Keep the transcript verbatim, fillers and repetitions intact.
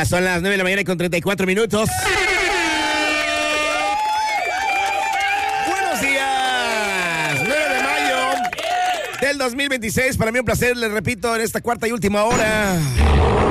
Son las nueve de la mañana con treinta y cuatro minutos. Buenos días. nueve de mayo del dos mil veintiséis. Para mí un placer, les repito, en esta cuarta y última hora.